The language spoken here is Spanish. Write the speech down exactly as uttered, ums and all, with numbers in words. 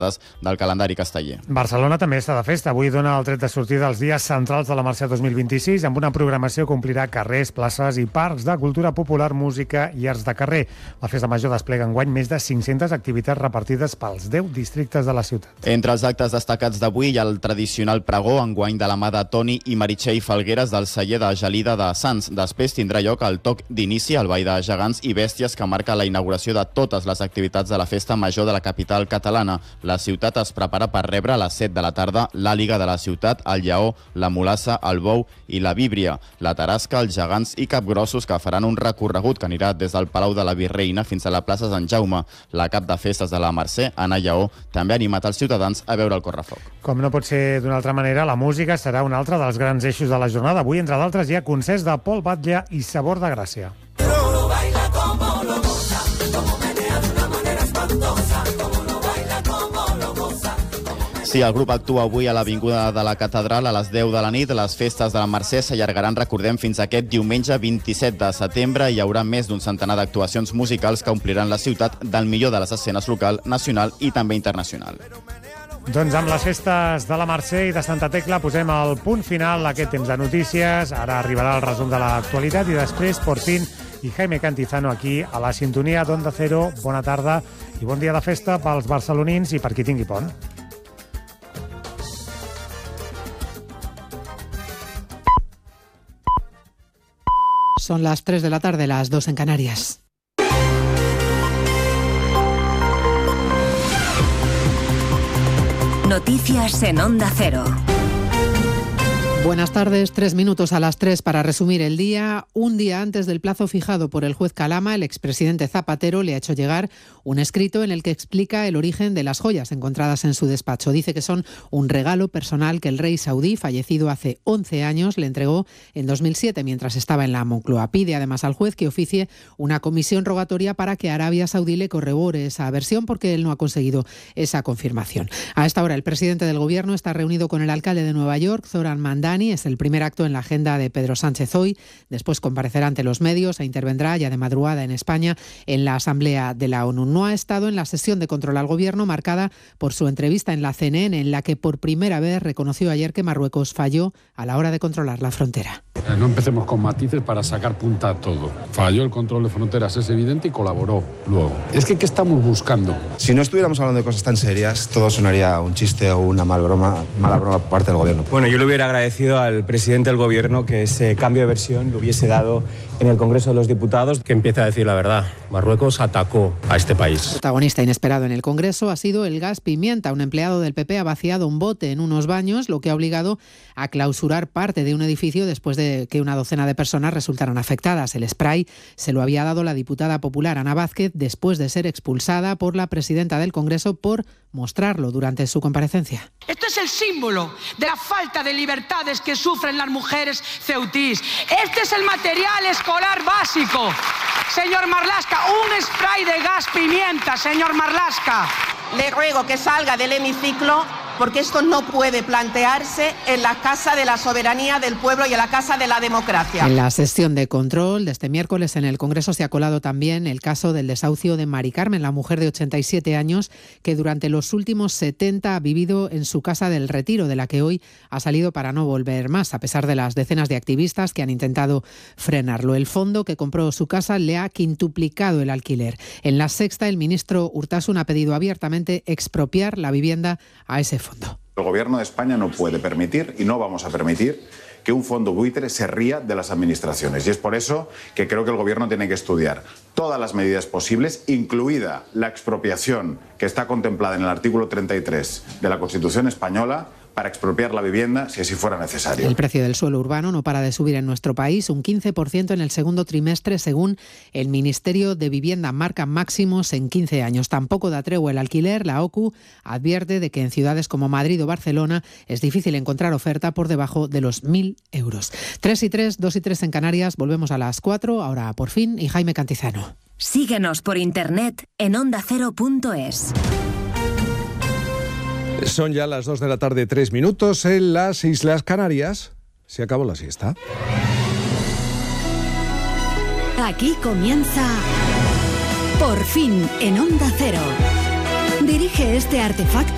del calendari casteller. Barcelona també està de festa. Avui dona el tret de sortida als dies centrals de la Mercè dos mil vint-i-sis amb una programació que omplirà carrers, places i parcs de cultura popular, música i arts de carrer. La festa major desplega enguany més de cinc-centes activitats repartides pels deu districtes de la ciutat. Entre els actes destacats d'avui hi ha el tradicional pregó, enguany de la mà de Toni i Meritxell Falgueres del celler de Gelida de Sants. Després tindrà lloc el toc d'inici, el ball de gegants i bèsties que marca la inauguració de totes les activitats de la festa major de la capital catalana. La ciutat es prepara per rebre a les set de la tarda l'àliga de la ciutat, el lleó, la mulassa, el bou i la víbria, la tarasca, els gegants i capgrossos que faran un recorregut que anirà des del Palau de la Virreina fins a la plaça Sant Jaume. La cap de festes de la Mercè, Anna Lleó, també ha animat els ciutadans a veure el correfoc. Com no pot ser d'una altra manera, la música serà un altre dels grans eixos de la jornada. Avui, entre d'altres, hi ha concerts de Pol Batlle i Sabor de Gràcia. Sí, el grup actua avui a l'Avinguda de la Catedral a les deu de la nit. Les festes de la Mercè s'allargaran, recordem, fins aquest diumenge vint-i-set de setembre. Hi haurà més d'un centenar d'actuacions musicals que ompliran la ciutat del millor de les escenes local, nacional i també internacional. Doncs amb les festes de la Mercè i de Santa Tecla posem el punt final a aquest temps de notícies. Ara arribarà el resum de l'actualitat i després Porfín i Jaime Cantizano aquí a la sintonia d'Onda Cero. Bona tarda i bon dia de festa pels barcelonins i per qui tingui pont. Son las tres de la tarde, las dos en Canarias. Noticias en Onda Cero. Buenas tardes, tres minutos a las tres para resumir el día. Un día antes del plazo fijado por el juez Calama, el expresidente Zapatero le ha hecho llegar un escrito en el que explica el origen de las joyas encontradas en su despacho. Dice que son un regalo personal que el rey saudí, fallecido hace once años, le entregó en dos mil siete mientras estaba en la Moncloa. Pide además al juez que oficie una comisión rogatoria para que Arabia Saudí le corrobore esa versión porque él no ha conseguido esa confirmación. A esta hora el presidente del gobierno está reunido con el alcalde de Nueva York, Zoran Mandani. Es el primer acto en la agenda de Pedro Sánchez hoy. Después comparecerá ante los medios e intervendrá ya de madrugada en España en la Asamblea de la ONU. No ha estado en la sesión de control al gobierno marcada por su entrevista en la C N N, en la que por primera vez reconoció ayer que Marruecos falló a la hora de controlar la frontera. No empecemos con matices para sacar punta a todo. Falló el control de fronteras, es evidente, y colaboró luego. Es que, ¿qué estamos buscando? Si no estuviéramos hablando de cosas tan serias, todo sonaría un chiste o una mal broma, mala broma por parte del gobierno. Bueno, yo le hubiera agradecido al presidente del gobierno que ese cambio de versión lo hubiese dado en el Congreso de los Diputados. Que empiece a decir la verdad. Marruecos atacó a este país. Protagonista inesperado en el Congreso ha sido el gas pimienta. Un empleado del P P ha vaciado un bote en unos baños, lo que ha obligado a clausurar parte de un edificio después de que una docena de personas resultaron afectadas. El spray se lo había dado la diputada popular Ana Vázquez después de ser expulsada por la presidenta del Congreso por mostrarlo durante su comparecencia. Esto es el símbolo de la falta de libertades que sufren las mujeres ceutís. Este es el material escolar básico. Señor Marlaska, un spray de gas pimienta, señor Marlaska. Le ruego que salga del hemiciclo porque esto no puede plantearse en la Casa de la Soberanía del Pueblo y en la Casa de la Democracia. En la sesión de control de este miércoles en el Congreso se ha colado también el caso del desahucio de Mari Carmen, la mujer de ochenta y siete años que durante los últimos setenta ha vivido en su casa del Retiro, de la que hoy ha salido para no volver más, a pesar de las decenas de activistas que han intentado frenarlo. El fondo que compró su casa le ha quintuplicado el alquiler. En La Sexta, el ministro Urtasun ha pedido abiertamente expropiar la vivienda a ese fondo. El Gobierno de España no puede permitir y no vamos a permitir que un fondo buitre se ría de las administraciones. Y es por eso que creo que el Gobierno tiene que estudiar todas las medidas posibles, incluida la expropiación que está contemplada en el artículo treinta y tres de la Constitución española, para expropiar la vivienda si así fuera necesario. El precio del suelo urbano no para de subir en nuestro país, un quince por ciento en el segundo trimestre, según el Ministerio de Vivienda. Marca máximos en quince años. Tampoco da tregua el alquiler. La O C U advierte de que en ciudades como Madrid o Barcelona es difícil encontrar oferta por debajo de los mil euros. tres y tres, dos y tres en Canarias. Volvemos a las cuatro, ahora por fin, y Jaime Cantizano. Síguenos por internet en onda cero punto es. Son ya las dos de la tarde, tres minutos. En las Islas Canarias se acabó la siesta. Aquí comienza Por fin en Onda Cero. Dirige este artefacto